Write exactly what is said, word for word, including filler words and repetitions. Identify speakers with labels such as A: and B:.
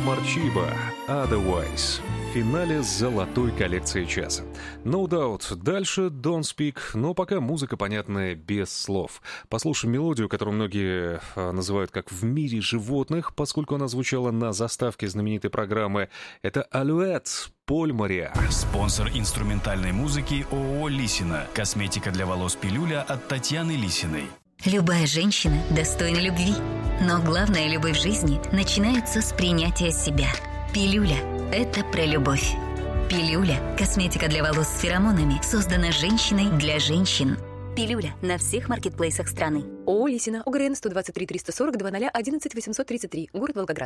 A: Марчиба «Otherwise» в финале золотой коллекции часа. No Doubt. Дальше Don't Speak, но пока музыка понятная без слов. Послушаем мелодию, которую многие а, называют как «В мире животных», поскольку она звучала на заставке знаменитой программы. Это «Алюэт», Поль Мориа.
B: Спонсор инструментальной музыки ООО «Лисина». Косметика для волос «Пилюля» от Татьяны Лисиной.
C: Любая женщина достойна любви. Но главная любовь в жизни начинается с принятия себя. «Пилюля» — это про любовь. «Пилюля» — косметика для волос с феромонами, создана женщиной для женщин. «Пилюля» на всех маркетплейсах страны.
D: ООО «Лисина», ОГРН сто двадцать три триста сорок два ноль одиннадцать восемьсот тридцать три, город Волгоград.